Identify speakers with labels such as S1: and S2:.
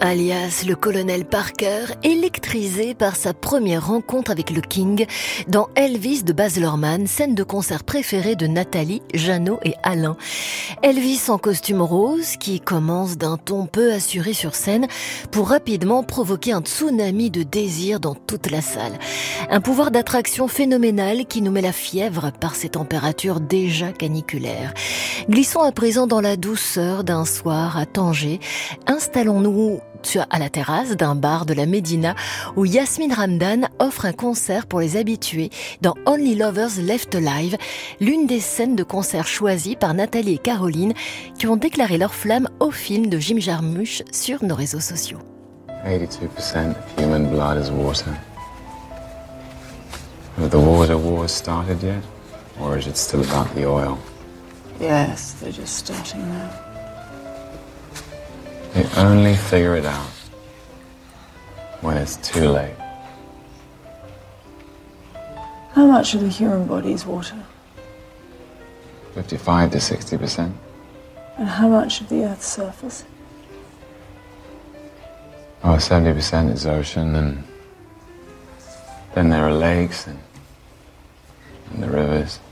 S1: alias le colonel Parker, électrisé par sa première rencontre avec le King dans Elvis de Baz Luhrmann, scène de concert préférée de Nathalie, Jeannot et Alain. Elvis en costume rose qui commence d'un ton peu assuré sur scène pour rapidement provoquer un tsunami de désir dans toute la salle. Un pouvoir d'attraction phénoménal qui nous met la fièvre par ses températures déjà caniculaires. Glissons à présent dans la douceur d'un soir à Tanger. Installons-nous à la terrasse d'un bar de la Médina où Yasmine Hamdan offre un concert pour les habitués dans Only Lovers Left Alive, l'une des scènes de concert choisies par Nathalie et Caroline qui ont déclaré leur flamme au film de Jim Jarmusch sur nos réseaux sociaux.
S2: 82% of human blood is water. Have the water wars started yet? Or is it still about the oil?
S3: Yes, they're just starting now.
S2: You only figure it out when it's too late.
S3: How much of the human body is water?
S2: 55 to 60%.
S3: And how much of the Earth's surface?
S2: Oh, 70% is ocean, and then there are lakes and the rivers.